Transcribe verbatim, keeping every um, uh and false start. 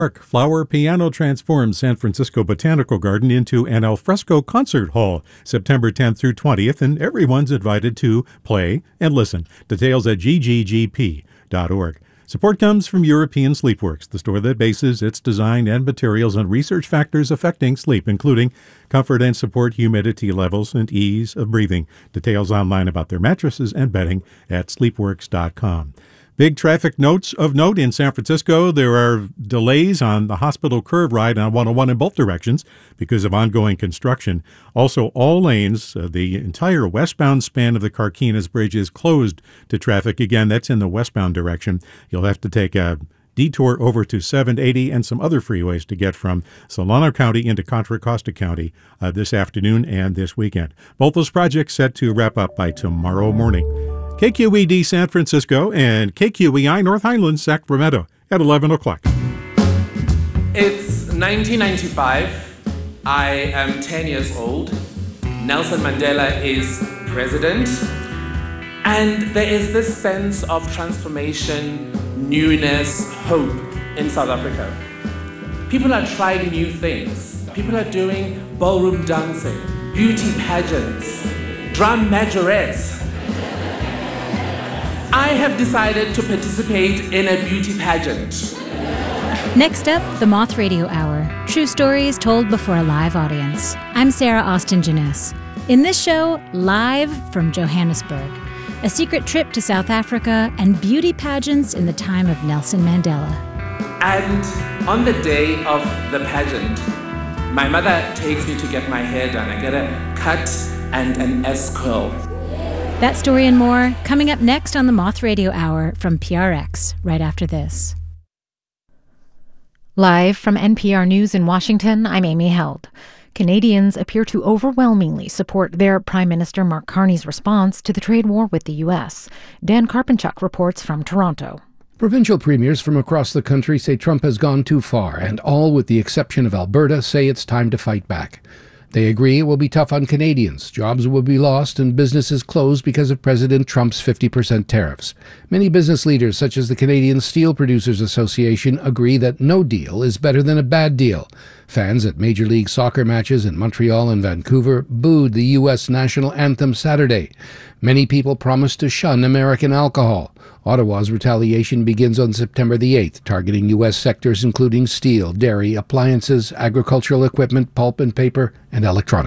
Flower Piano transforms San Francisco Botanical Garden into an alfresco concert hall September tenth through twentieth, and everyone's invited to play and listen. Details at g g g p dot org. Support comes from European Sleepworks, the store that bases its design and materials on research factors affecting sleep, including comfort and support, humidity levels, and ease of breathing. Details online about their mattresses and bedding at sleepworks dot com. Big traffic notes of note in San Francisco. There are delays on the Hospital Curve ride on one oh one in both directions because of ongoing construction. Also, all lanes, uh, the entire westbound span of the Carquinez Bridge is closed to traffic. Again, that's in the westbound direction. You'll have to take a detour over to seven eighty and some other freeways to get from Solano County into Contra Costa County uh, this afternoon and this weekend. Both those projects set to wrap up by tomorrow morning. K Q E D San Francisco and K Q E I North Highlands Sacramento at eleven o'clock. It's nineteen ninety-five. I am ten years old. Nelson Mandela is president. And there is this sense of transformation, newness, hope in South Africa. People are trying new things. People are doing ballroom dancing, beauty pageants, drum majorettes. I have decided to participate in a beauty pageant. Next up, the Moth Radio Hour. True stories told before a live audience. I'm Sarah Austin Janess. In this show, live from Johannesburg, a secret trip to South Africa and beauty pageants in the time of Nelson Mandela. And on the day of the pageant, my mother takes me to get my hair done. I get a cut and an S-curl. That story and more coming up next on the Moth Radio Hour from P R X, right after this. Live from N P R News in Washington, I'm Amy Held. Canadians appear to overwhelmingly support their Prime Minister Mark Carney's response to the trade war with the U S. Dan Karpinchuk reports from Toronto. Provincial premiers from across the country say Trump has gone too far, and all, with the exception of Alberta, say it's time to fight back. They agree it will be tough on Canadians. Jobs will be lost and businesses closed because of President Trump's fifty percent tariffs. Many business leaders, such as the Canadian Steel Producers Association, agree that no deal is better than a bad deal. Fans at Major League Soccer matches in Montreal and Vancouver booed the U S national anthem Saturday. Many people promised to shun American alcohol. Ottawa's retaliation begins on September the eighth, targeting U S sectors including steel, dairy, appliances, agricultural equipment, pulp and paper, and electronics.